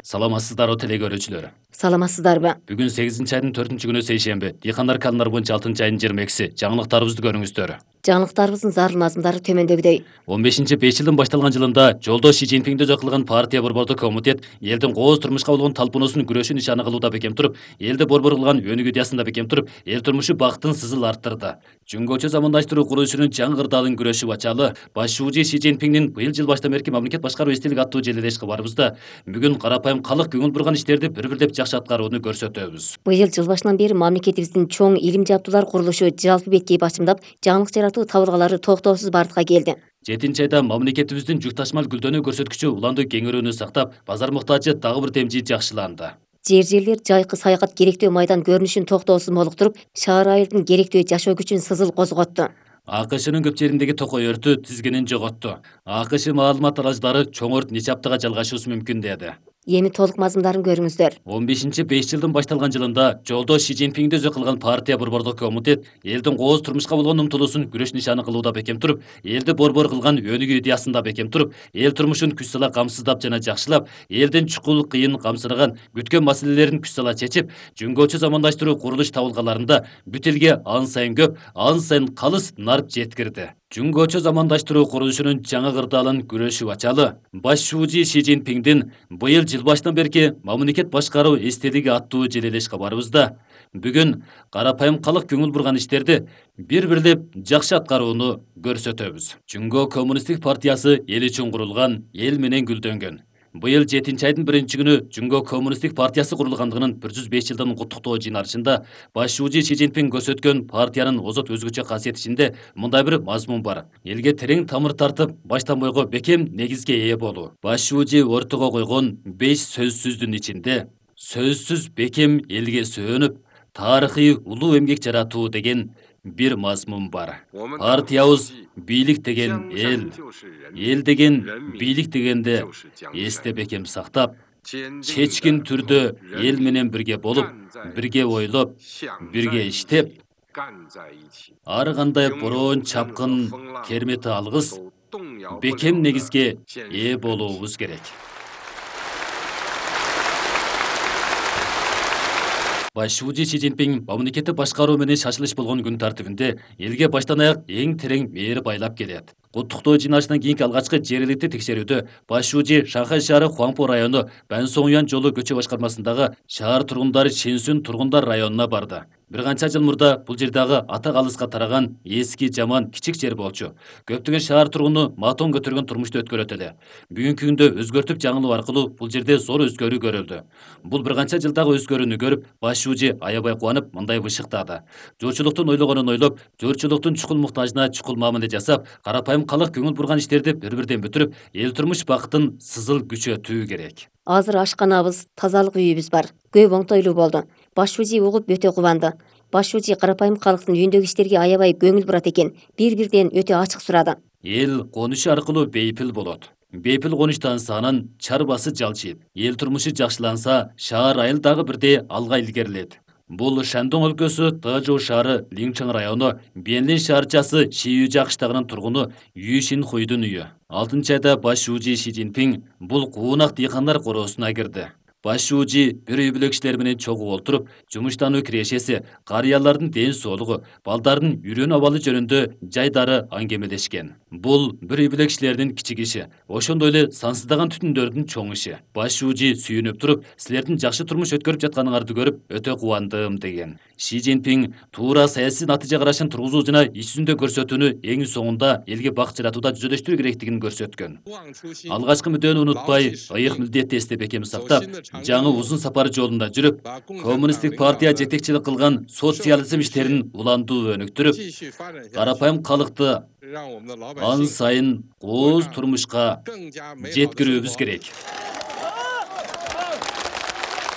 Саламатсыздар теле көрүүчүлөр. Саламатсыздарбы? Бүгүн 8-айдын 4-күнү сейшемби. Дыйкандар календар боюнча 6-айдын 22-си. Жаңылыктарыбызды көрүңүздөр. Жаңылыктарыбыздын зарыл мазмундары төмөндөгүдөй. 15-5 жылдын башталган жылында жолдо Ши Цзиньпиңди өзү кылган партия борбордук комитет элдин кооз турмушка болгон талпуунусун күрөшү нишаны кылууда бекем туруп, элди борбор кылган өнүгүү идеясында бекем туруп, эл турмушу бактын сызыл арттырды. Жөнгөчө замандаштыруу курулушунун жаңы кырдаалын күрөшүп ачалы башчы Ши Цзиньпиңдин быйыл жыл баштан берки мамлекет башкаруу эстелик аттуу желелеш кабарыбызда бүгүн карапайым калык көңүл бурган иштерди бир-бирлеп жакшы аткарууну көрсөтөбүз. Быйыл жыл башынан бери мамлекетибиздин чоң илим жабдуулар курулушу жалпы беткей бачымдап, жаңылык жаратуу табылгалары токтоосуз бардыкка келди. 7-айда мамлекетибиздин жүк ташмал гүлдөнүү көрсөткүчү уланды кеңөөрүүнү сактап, базар муктажы дагы бир демжи жакшыланды. Жерлер жайкы саякат керектөө майдан көрүнүшүн токтоосуз молуктуруп, шаар айылдын керектөө жашоо күчүн сызыл козготту. АКШнын көп жериндеги токой өртү тизгинин жоготту. АКШ маалымат алаждары чоң өрт нече аптага жалгашуусу мүмкүн деди. Эми толук мазмундарын көрүңүздөр. 15-5 жылдын башталган жылында жолдо Ши Цзиньпиңди өзү кылган партия борбордук комитет элдин кооз турмушка болгон умтулуусун күрөш нишаны кылууда бекем туруп, элди борбор кылган өнүгүү идеясында бекем туруп, эл турмушун күч сала камсыздап жана жакшылап, элдин чукул кыйын камсырган күткөн маселелерин күч сала чечип, жөнгөчө замандаштыруу курулуш табылгаларында бүт элге ан сайын көп, ан сайын калыс нарп жеткирди. Жөнгөчө замандаштыруу курулушунун жаңы кырдаалын күрөшүп ачалы башчы Ши Цзиньпиңдин быйыл жыл баштан берки мамлекет башкаруу эстелиги аттуу желелеш кабарыбызда бүгүн карапайым калык көңүл бурган иштерди бир-бирлеп жакшы аткарууну көрсөтөбүз. Жөнгө коммунисттик партиясы эл үчүн курулган, эл менен гүлдөнгөн. Быйыл 7-айдын 1-күнү Жөнгө коммунисттик партиясы курулгандыгынын 105 жылдын куттуктоо жыйналышында башчы Ши Цзиньпиң көрсөткөн партиянын озот өзгөчө касиети ичинде мындай бир мазмун бар. Элге терең тамыр тартып, баштан бойго бекем негизге ээ болуу. Башчы ортого койгон 5 сөзсүздүн ичинде сөзсүз бекем элге сөөнүп, тарыхый улуу эмгек жаратуу деген бир мазмун бар. Партиябыз бийлик деген эл деген бийлик дегенде эсте бекем сактап, чечкин түрдө эл менен бирге болуп, бирге ойлоп, бирге иштеп, ар кандай бороон чапкын кермети алгыс бекем негизге ээ болуубуз керек. Башчы Ши Цзиньпиң мамлекетти башкаруу менен шашылыш болгон күн тартибинде элге баштан аяк эң терең мээри байлап келет. Куттуктоо жыйналышынан кийинки алгачкы жер эликти текшерүүдө башчы Шанхай шаары Хуаңпу району Бансоңуян жолу көчө башкармасындагы шаар тургундары Ченсүн тургундар районуна барды. Бир канча жыл мурда бул жердагы ата калыска тараган эски жаман кичик жер болчу. Көптөгөн шаар тургуну матон көтөргөн турмушту өткөрөт эле. Бүгүнкү күндө өзгөртүп жаңылоо аркылуу бул жерде зор өзгөрүү көрүлдү. Бул бир канча жылдагы өзгөрүүнү көрүп, башчы аябай кубанып мындай бышыктады. Журчулуктун ойлогонун ойлоп, журчулуктун чукул муктажына чукул мамиле жасап, карапайым калык көңүл бурган иштерди бир-бирден бүтүрүп, эл турмуш бактын сызыл күчөтүү керек. Азыр ашканабыз, тазалык үйүбүз бар. Көп оңтойлуу болду. Башчы угуп өтө кубанды. Башчы карапайым калктын үйүндөгү иштерге аябай көңүл бурат экен. Бир-бирден өтө ачык сурады. Эл конушу аркылуу бейпил болот. Бейпил конуштанса анын чарбасы жалчыйт. Эл турмушу жакшыланса, шаар айыл дагы бирдей алга илгерилет. Бул Шандong өлкөсү Тажоу шаары Линчэн району Бенлин шаарчасы Шиюжа кыштагынын тургуну Ю Шинхуйдун үйү. 6-айда башчы Ши Цзиньпиң бул куунак дыйкандар короосуна кирди. Башчы бир үй бүлө кишилер менен чогуу олтуруп, жумуштануу кирешеси, карыялардын ден соолугу, балдардын үйрөнүү абалы жөнүндө жайдары аңгемелешкен. Бул бир үй бүлө кишилердин кичик иши, ошондой эле сансыздаган түтүндөрдүн чоң иши. Башчы сүйүнүп туруп, силердин жакшы турмуш өткөрүп жатканыңарды көрүп, өтө кубандым деген. Ши Цзиньпиң туура саясий натыйжа карашын тургузуу жана иш жүзүндө көрсөтүүнү эң соңунда элге бакыт жаратууда жүзөлөштүрүү керектигин көрсөткөн. Алгачкы мүддөөнү унутпай, ыйык милдетти эсте бекем сактап, жаңы узун сапар жолунда жүрүп, коммунисттик партия жетекчилик кылган социализм иштерин уландуу өнүктүрүп, карапайым калыкты ан сайын кооз турмушка жеткирүүбүз керек.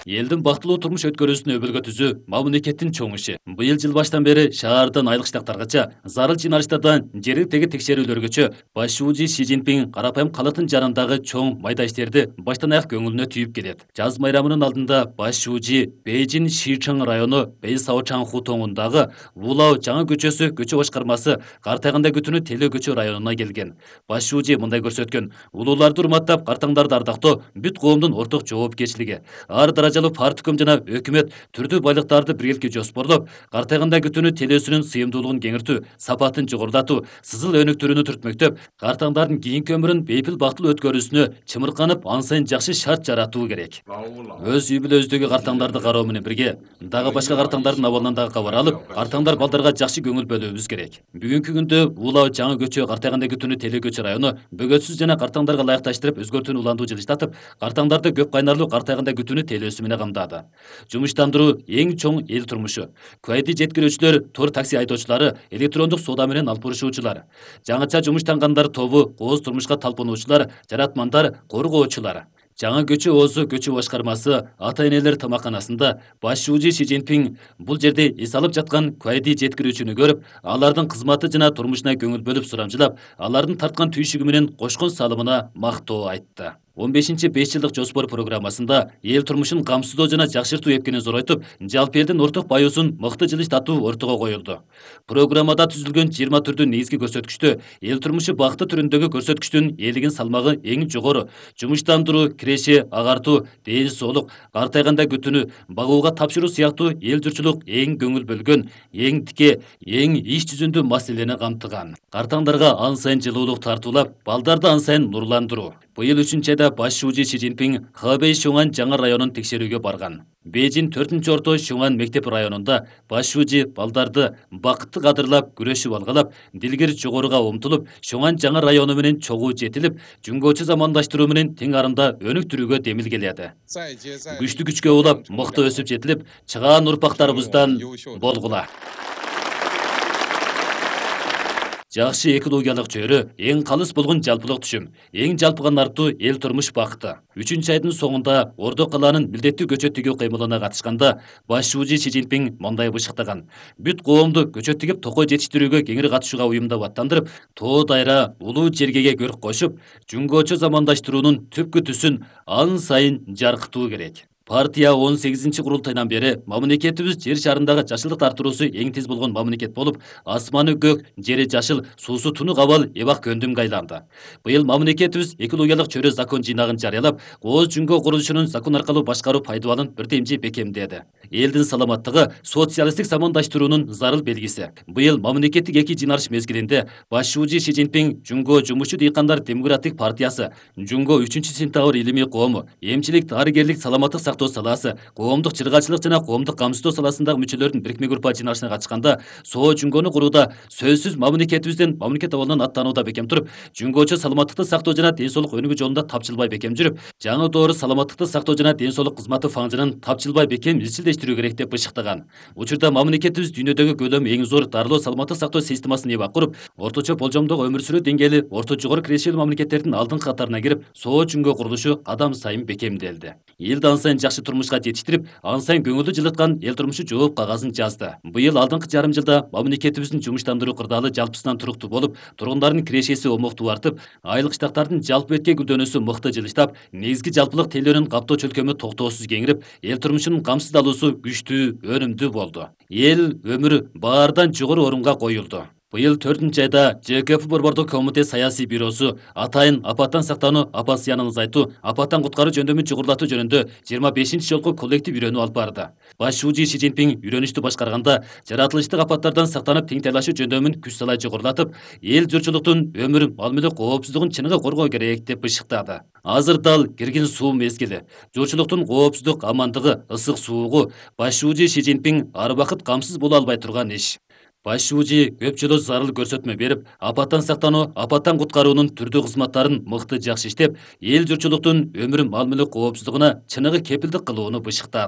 Элдин бактылуу турмуш өткөрүүсүн өбөлгө түзүү мамлекеттин чоң иши. Быйыл жыл баштан бери шаардан айылык штаттаргача зарыл жыйналыштардан жердеги текшерүүлөргөчө башчы Си Цзиньпин карапайым калктын жанындагы чоң майда иштерди баштан аяк көңүлүнө түйүп келет. Жаз майрамынын алдында башчы Бейжин Шичың району Бейсаочан хутоңундагы Вулау жаңы көчөсү көчө башкармасы картайганда күтүнү Теле көчө районуна келген. Башчы мындай көрсөткөн: улууларды урматтап, картаңдарды ардактоо бүт коомдун орток жоопкерчилиги. Ар даражалуу партком жана өкмөт түрдүү байлыктарды биргеликке жоспорлоп, картайганда күтүнү телөөсүнүн сыйымдуулугун кеңиртүү, сапатын жогорулатуу, сызыл өнүктүрүүнү түртмөктөп, картаңдардын кийинки өмүрүн бейпил бактылуу өткөрүүсүнө чымырканып, ан сайын жакшы шарт жаратуу керек. Өз үй бүлөбүздөгү картаңдарды кароо менен бирге дагы башка картаңдардын абалынан дагы кабар алып, картаңдар балдарга жакшы көңүл бөлүүбүз керек. Бүгүнкү күндө Улау жаңы көчө картайганда күтүнү Теле көчө району бөгөтсүз жана картаңдарга ылайыкташтырып өзгөртүүнү уландуу жылыштатып, картаңдарды көп кайнарлуу картайганда күтүнү телөөсү менен камдады. Жумуштандыруу эң чоң эл турмушу. Куайди жеткирүүчүлөр, тур такси айдоочулары, электрондук соода менен алып барышуучулар, жаңыча жумуштангандар тобу, кооз турмушка талпынуучулар, жаратмандар, коргоочулар. Жаңы көчө оозу көчө башкармасы ата-энелер тамаканасында башчы Си Цзиньпин бул жерде эс алып жаткан куайди жеткирүүчүнү көрүп, алардын кызматы жана турмушуна көңүл бөлүп сурамжылап, алардын тарткан түйшүгү менен кошкон салымына мактоо айтты. 15-5 жылдык жоспор программасында эл турмушун камсыздоо жана жакшыртуу эпкенин зоройтуп, жалпы элдин орток баюусун мыкты жылыштатуу ортого коюлду. Программада түзүлгөн 20 түрдүү негизги көрсөткүчтө эл турмушу бакыты түрүндөгү көрсөткүчтүн элигин салмагы эң жогору, жумуштандыруу, киреше, агартуу, ден соолук, картайганда күтүнү, багууга тапшыруу сыяктуу эл журчулук эң көңүл бөлгөн, эң тике, эң иш жүзүндүү маселени камтыган. Картаңдарга ан сайын жылуулук тартуулап, балдарды ан сайын нурландыруу. Быйыл 3-ч айда башчы Си Цзиньпин Хэбэй Шуңан жаңы районун текшерүүгө барган. Бейжин 4-ч орто Шуңан мектеп районунда башчы балдарды бакытты кадырлап, күрөшүп алгалап, дилгир жогоруга умтулуп, Шуңан жаңы району менен чогуу жетилип, жөнгөчө замандаштыруу менен тең арында өнүктүрүүгө демилгеледи. Күчтүү күчкө улап, мыкты өсүп жетилип, чыгаан урпактарыбыздан болгула. Жакшы экологиялык чөйрө эң калыс болгон жалпылык түшүм, эң жалпыган артуу эл турмуш бакыты. 3-ч айдын соңунда Ордо калаанын милдеттүү көчөт тигүү кыймылына катышканда башчы Си Цзиньпин мындай бышыктаган: бүт коомду көчөт тигип токой жетиштирүүгө кеңири катышууга уюмдап аттандырып, тоо дайра, улуу жергеге көрк кошуп, жөнгөчө замандаштыруунун түпкү түсүн ан сайын жаркытуу керек. Партия 18-ci курултайдан бери мамлекетибиз жер шарындагы жашылдык артыруусу эң тез болгон мамлекет болуп, асманы көк, жери жашыл, суусу тунук абал эбак көндүмгө айланды. Быйыл мамлекетибиз экологиялык чөйрө закон жыйнагын жарыялап, кооз жүнгө курулушунун закон аркылуу башкаруу пайдубалын бирдемчи бекемдеди. Элдин саламаттыгы социалисттик замандаштыруунун зарыл белгиси. Быйыл мамлекеттик эки жыйналыш мезгилинде башчы Си Цзиньпин Жүнгө жумушчу дыйкандар демократик партиясы, Жүнгө 3-сентябрь илимий кому, эмчилик, дарыгерлик, саламаттык сактоо саласы, коомдук чыргачылык жана коомдук камсыздоо саласындагы мүчөлөрдүн бирикме группа жыйналышына катышканда, Соо Жүнгөнү курууда сөзсүз мамлекетибизден, мамлекет абалынан аттанууда бекем туруп, Жүнгөчө саламаттыкты сактоо жана ден соолук өнүгүү жолунда тапчылбай бекем жүрүп, жаңы доору саламаттыкты сактоо жана ден соолук кызматы фаңжынын тапчылбай бекем изчилдештирүү керек деп бышыктаган. Учурда мамлекетибиз дүйнөдөгү көлөмү эң зор дарылоо саламаттык сактоо системасын эбак куруп, орточо болжомдогу өмүр сүрүү деңгээли орто жогору кирешелүү мамлекеттердин алдыңкы катарына кирип, Соо Жүнгө курулушу кадам сайын бекемделди. Элди ан сайын жакшы турмушка жетиштирип, ан сайын көңүлдү жылыткан эл турмушу жооп кагазын жазды. Быйыл алдыңкы жарым жылда мамлекетибиздин жумуштандыруу кырдаалы жалпысынан туруктуу болуп, тургундардын кирешеси омоктуу артып, айылык штаттардын жалпы бетке гүлдөнүүсү мыкты жылыштап, негизги жалпылык телөөнүн каптоо чөлкөмү токтоосуз кеңирип, эл турмушунун камсыздалуусу күчтүү, өнүмдүү болду. Эл өмүрү баардан жогору орунга коюлду. Быйыл 4-ч айда ЖКФ Борбордук комитет саясий бюросу атайын апаттан сактануу, апат зыянын азайтуу, апаттан куткаруу жөндөмүн чугурлатуу жөнүндө 25-ci жолку коллектив үйрөнүү алып барды. Башчы Си Цзиньпин үйрөнүштү башкарганда, жаратылыштык апаттардан сактанып теңтайлашуу жөндөмүн күч салай жогорулатып, эл журчулуктун өмүр, мал мүлк коопсуздугун чыныгы коргоо керек деп бышыктады. Азыр дал киргин суу мезгили. Журчулуктун коопсуздук, амандыгы, ысык суугу башчы Си Цзиньпин ар убакыт камсыз боло албай турган иш. Башчы көп жолу зарыл көрсөтмө берип, апаттан сактануу, апаттан куткаруунун түрдүү кызматтарын мыкты жакшы иштеп, эл журчулуктун өмүр, мал мүлк коопсуздугуна чыныгы кепилдик кылууну бышыктады.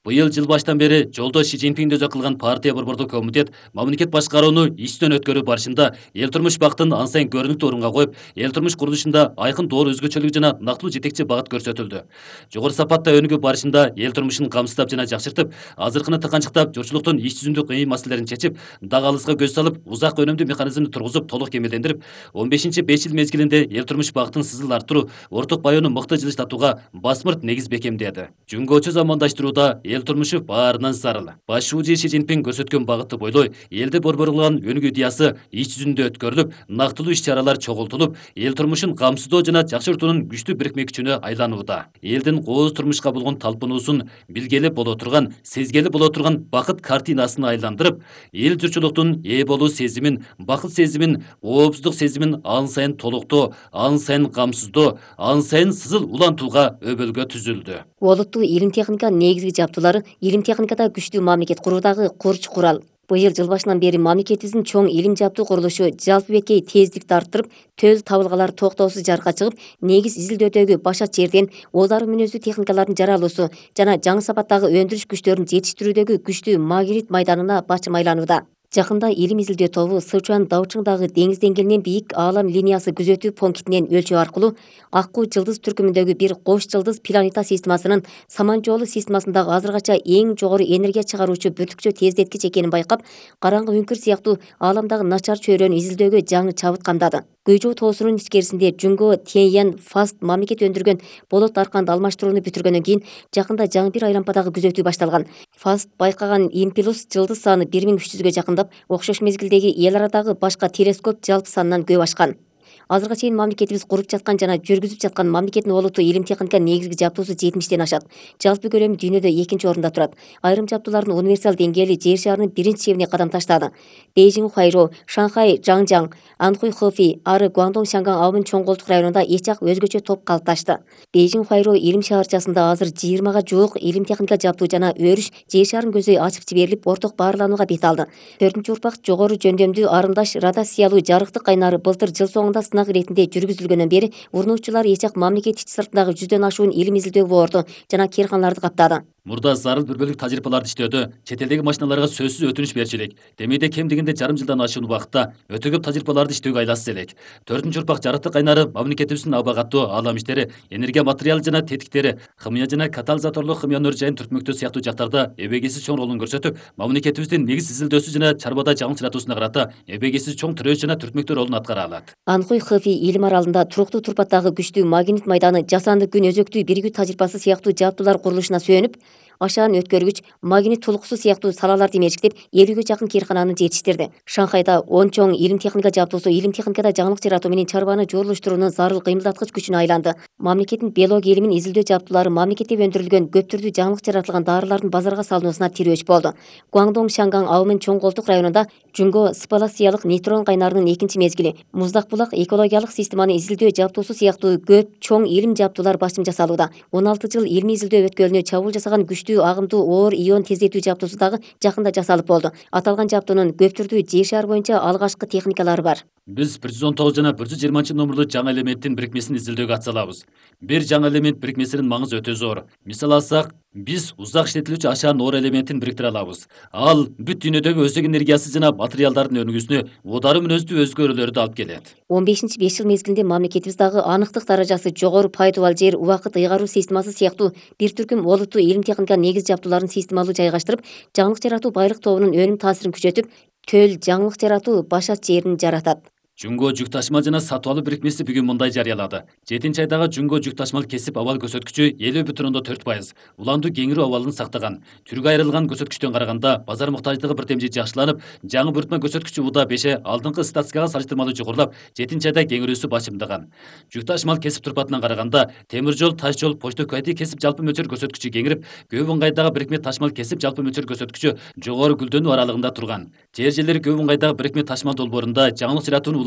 Быйыл жыл баштан бери жолдош Си Цзиньпиңди өзү кылган партия борбордук комитет мамлекет башкарууну иштен өткөрүү барышында эл турмуш багытын ан сайын көрүнүктүү орунга коюп, эл турмуш курулушунда айкын доор өзгөчөлүк жана нактылуу жетекчи багыт көрсөтүлдү. Жогору сапатта өнүгүү барышында эл турмушун камсыздап жана жакшыртып, азыркыны тыканчыктап, журтчулуктун иш жүзүндө кыйын маселелерин чечип, дагы алыска көз салып, узак өнөмдүү механизмди тургузуп, толук кемелдендирип, 15 5 жыл мезгилинде эл турмуш багытын сызыл арттыруу, орток баянуу мыкты жылыштатууга басмырт негиз бекемдеди. Жөнгөчө замандаштырууда эл турмушу баарынан зарыл. Баш шууji Си Цзиньпиң көрсөткөн багытты бойлой, элди борбор кылган өнүгүү идеясы иш жүзүндө өткөрүлүп, нактылуу иш-чаралар чогултулуп, эл турмушун камсыздоо жана жакшыртуунун күчтүү бирикме күчүнө айланууда. Элдин кооз турмушка болгон талпынуусун билгели боло турган, сезгели боло турган бакыт картинасына айландырып, эл журтчулуктун ээ болуу сезимин, бакыт сезимин, коопсуздук сезимин ан сайын толуктоо, ан сайын камсыздоо, ан сайын сызыл улантууга өбөлгө түзүлдү. Олуттуу илим техника негизги жабдуулары илим техникада күчтүү мамлекет куруудагы курч курал. Быйыл жыл башынан бери мамлекетибиздин чоң илим жабдуу курулушу жалпы беткей тездикти арттырып, төл табылгалар токтоосуз жарыкка чыгып, негиз изилдөөдөгү башат жерден оодару мүнөздүү техникалардын жаралуусу жана жаңы сапаттагы өндүрүш күчтөрүн жетиштирүүдөгү күчтүү магирит майданына бачым айланууда. Жакында илим изилдөө тобу Сычуан Даучыңдагы деңиз деңгээлинен бийик аалам линиясы күзөтүү пунктинен өлчөө аркылуу Аккуу жылдыз түркүмүндөгү бир кош жылдыз планета системасынын Саман жолу системасындагы азыркыча эң жогору энергия чыгаруучу бүртүкчө тездеткич экенин байкап, караңгы үңкүр сыяктуу ааламдагы начар чөйрөнү изилдөөгө жаңы чабыт камдады. Гөйжөө тоосунун ичкерисинде Жүнгө Тяньян Фаст мамлекет өндүргөн болот арканды алмаштырууну бүтүргөндөн кийин жакында жаңы бир айлампадагы күзөтүү башталган. Фаст байкаган импулс жылдыз саны 1300-гө жакындап, окшош мезгилдеги эл арадагы башка телескоп жалпы санынан көп ашкан. Азыркыга чейин мамлекетибиз куруп жаткан жана жүргүзүп жаткан мамлекеттин олуттуу илим техника негизги жабдуусу 70-тен ашат. Жалпы көлөмү дүйнөдө 2-нчи орунда турат. Айрым жабдуулардын универсал деңгээли жер шарынын 1-нчи чебине кадам таштады. Бейжиң Хайро, Шанхай Жаңжаң, Анхуй Хэфи ары Гуандong Шанган Аумын чоң колтук районунда эч ак өзгөчө топ калыпташты. Бейжиң Хайро илим шаарчасында азыр 20га жуук илим техника жабдуу жана өрүш жер шарын көзөй ачып жиберилип, орток баарланууга бет алды. 4-урпак жогору жөндөмдүү арымдаш радиациялуу жарыктык кайнары былтыр жыл соңунда сынак иретинде жүргүзүлгөндөн бери урнуучулар эч ак мамлекет ич сыртындагы 100дөн ашуун илим изилдөө боорду жана кээрканаларды каптады. Мурда зарыл бир бөлүк тажрыйбаларды иштөөдө чет элдеги машиналарга сөзсүз өтүнүч берчилик. Демейде кем дегенде жарым жылдан ашуун убакытта өтө көп тажрыйбаларды иштөөгө айласыз элек. 4-урпак жарыктык кайнары мамлекетибиздин аба катуу аалам иштери, энергия материалы жана тетиктери, химия жана катализаторлук химия нөр жайын түртмөктөө сыяктуу жактарда эбегейсиз чоң ролун көрсөтүп, мамлекетибиздин негиз изилдөөсү жана чарбада жаңы чыратуусуна карата эбегейсиз чоң тирөөч жана түртмөктөө ролун аткара алат. Анхуй Хэфи илим аралында туруктуу турпаттагы күчтүү магнит майданы жасанды күн өзөктүү биригүү тажрыйбасы сыяктуу жабдуулар курулушуна сүйөнүп, ашаан өткөргүч, магнит тулуксу сыяктуу салаларды мерчиктеп, 50гө жакын кээркананы жетиштирди. Шанхайда 10 чоң илим техника жабдуусу илим техникада жаңылык жаратуу менен чарбаны жорулуштуруунун зарыл кыймылдаткыч күчүнө айланды. Мамлекеттин биология илимин изилдөө жабдуулары мамлекетте өндүрүлгөн көп түрдүү жаңылык жаратылган дарылардын базарга салынуусуна тирөөч болду. Гуандong Шанган Аумын чоң колтук районунда Жүнгө спалациялык нейтрон кайнарынын 2-нчи мезгили, Муздак булак экологиялык системаны изилдөө жабдуусу сыяктуу көп чоң илим жабдуулар башым жасалууда. 16 жыл илимий изилдөө өткөлүнө чабуул жасаган күчтүү агымдуу оор ион тездетүү жабдуусу дагы жакында жасалып болду. Аталган жабдуунун көп түрдүү жер шаар боюнча алгачкы техникалары бар. Биз 119 жана 120 номерлуу жаңы элементтин бирикмесин изилдөөгө атсалабыз. Бир жаңы элемент бирикмесинин маңызы өтө зор. Мисал алсак, биз узак иштетилүүчү ашаан оор элементин бириктире алабыз. Ал бүт дүйнөдөгү өзөк энергиясы жана материалдардын өнүгүүсүнө оодару мүнөздүү өзгөрүүлөрдү алып келет. 15 5 жыл мезгилинде мамлекетибиз дагы анықтық даражасы жогору пайдубал жер убакыт ыйгаруу системасы сыяктуу бир түркүм олуттуу илим техника негиз жабдууларын системалуу жайгаштырып, жаңылык жаратуу байлык тобунун өнүм таасирин күчөтүп, төл жаңылык жаратуу башат жерин жаратат. Жүнгө жүк ташмал жана сатып алуу бирикмеси бүгүн мындай жарыялады. 7-нчи айдагы Жүнгө жүк ташмал кесип абал көсөткүчү 50,4%. Уландуу кеңирүү абалын сактаган. Түргө айрылган көсөткүчтөн караганда базар муктаждыгы бир темжи жакшыланып, жаңы буйртма көсөткүчү уда 5 алдыңкы статистикага салыштырмалуу жогорулап, 7-нчи айда кеңирүүсү башымдаган. Жүк ташмал кесип турпатынан караганда темир жол, таш жол, почта кайты кесип жалпы мөлчөр көсөткүчү кеңирип, көп ыңгайдагы бирикме ташмал кесип жалпы мөлчөр көсөткүчү жогору гүлдөнүү аралыгында турган. Жер жерлери көп ыңгайдагы бирикме ташмал долбоорунда жаңылык жаратууну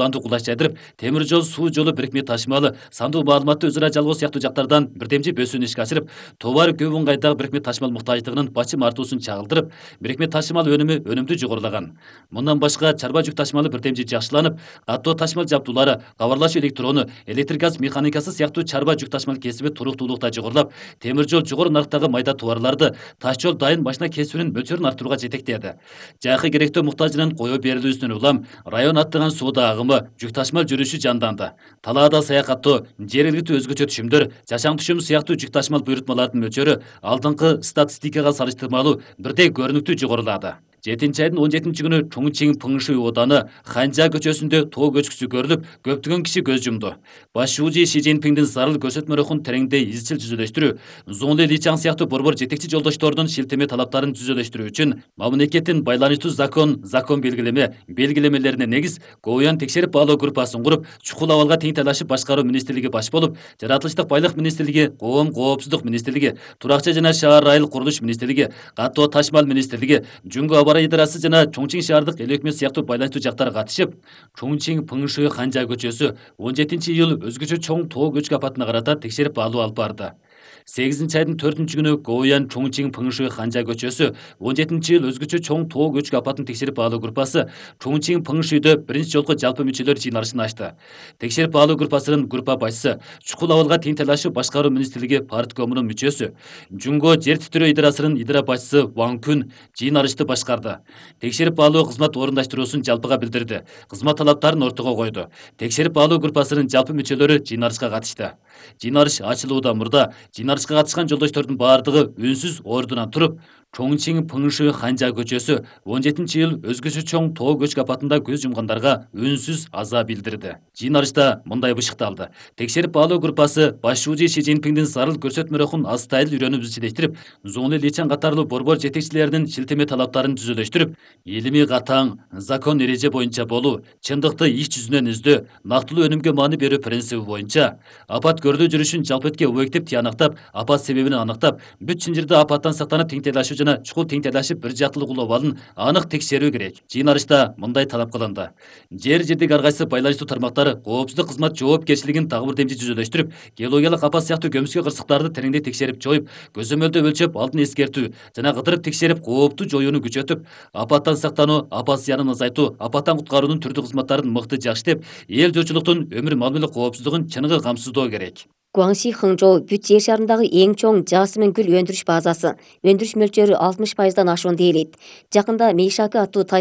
уланды кулаш жайдырып, темир жол, суу жолу бирикме ташымалы, сандуу маалыматты өзара жалгоо сыяктуу жактардан бирдемчи бөсүүнү ишке ашырып, товар көп ыңгайдагы бирикме ташымал муктаждыгынын бачым артуусун чагылдырып, бирикме ташымал өнүмдүү жогорулаган. Мындан башка чарба жүк ташымалы бирдемчи жакшыланып, каттоо ташымал жабдуулары, кабарлашуу электрону, электр газ механикасы сыяктуу чарба жүк ташымал кесиби туруктуулукта жогорулап, темир жол жогору нарыктагы майда товарларды, таш жол дайын машина кесибинин мөлчөрүн арттырууга жетектеди. Жакы керектөө муктажынын коюу берилүүсүнөн улам район аттаган соода агымы, жүк ташымал жүрүшү жанданды. Талаада саякаттоо, жергиликтүү өзгөчө түшүмдөр, жашаң түшүм сыяктуу жүк ташымал буйрутмалардын мөлчөрү алдыңкы статистикага салыштырмалуу бирдей көрүнүктүү жогорулады. 7 айдын 17 күнү Чоңчиң Пыңшуй ооданы Ханжа көчөсүндө тоо көчкүсү көрүлүп, көптөгөн киши көз жумду. Баш шүүжи Си Цзиньпиңдин зарыл көрсөтмөрөхүн тереңдей изчил жүзөлөштүрүү, Зуңли Личаң сыяктуу борбор жетекчи жолдоштордун шилтеме талаптарын түзөлөштүрүү үчүн мамлекеттин байланыштуу закон белгилемелерине негиз Гоуян текшерип баалоо группасын куруп, чукул абалга тең талашып башкаруу министрлиги баш болуп, жаратылыштык байлык министрлиги, коопсуздук министрлиги, туракчы жана шаар айыл курулуш министрлиги, каттоо ташмал министрлиги, Жүнгө Абара идарасы жана Чоңчиң шаардык эл өкмөт сыяктуу байланыштуу жактар катышып, Чоңчиң Пыңшуй Ханжа көчөсү 17-июль өзгөчө чоң тоо көчкү апатына карата текшерип баалоо алып барды. 8 айдын 4-күнү Гоуян Чоңчиң Пыңшуй Ханжа көчөсү 17-июль өзгөчө чоң тоо көчкү апатын текшерип баалоо группасы Чоңчиң Пыңшуйдө биринчи жолку жалпы мүчөлөр жыйналышын ачты. Текшерип баалоо группасынын группа башчысы, чукул абалга тең талашуу башкаруу министрлиги парткомунун мүчөсү, Жүнгө жер титирөө идарасынын идара башчысы Ван Күн жыйналышты башкарды. Текшерип баалоо кызмат орундаштыруусун жалпыга билдирди. Кызмат талаптарын ортого койду. Текшерип баалоо группасынын жалпы мүчөлөрү жыйналышка катышты. Жыйналыш ачылуудан мурда жыйналышка катышкан жолдоштордун баардыгы үнсүз ордунан туруп, Чоңчиң Пыңшуй Ханжа көчөсү 17-июль өзгөчө чоң тоо көчкү апатында көз жумгандарга үнсүз аза билдирди. Жыйналышта мындай бышыкталды. Текшерип баалоо группасы баш шүүжи Си Цзиньпиңдин зарыл көрсөтмөрөхүн астайыл үйрөнүп изчилештирип, Зуңли Личаң катарлуу борбор жетекчилеринин шилтеме талаптарын түзөлөштүрүп, илимий катаң, закон эреже боюнча болуу, чындыкты иш жүзүнөн издөө, нактылуу өнүмгө маани берүү принциби боюнча апат көрүлүү жүрүшүн жалпы объектив тыянактап, апат себебин аныктап, бүт Чынжырда апаттан сактанып тең талашуу жана чукул тең талашып бир жактылык улоо абалын анык текшерүү керек. Жыйналышта мындай талап кылынды. Жердик ар кайсы байланыштуу тармактар коопсуздук кызмат жоопкерчилигин дагы бир демчи түзөлөштүрүп, геологиялык апат сыяктуу көмүскө кырсыктарды тереңдей текшерип жоюп, көзөмөлдөө өлчөп, алдын эскертүү жана кыдырып текшерип коопту жоюуну күчөтүп, апаттан сактануу, апат зыянын азайтуу, апаттан куткаруунун түрдүү кызматтарын мыкты жакшытып, эл журтчулуктун өмүр мамиле коопсуздугун чыныгы камсыздоо керек. Гуаңши Хыңжоу бүт жер шарындагы эң чоң жасмин гүл өндүрүш базасы. Өндүрүш мөлчөрү 60%дан ашуун дээрлейт. Жакында Мейшаки аттуу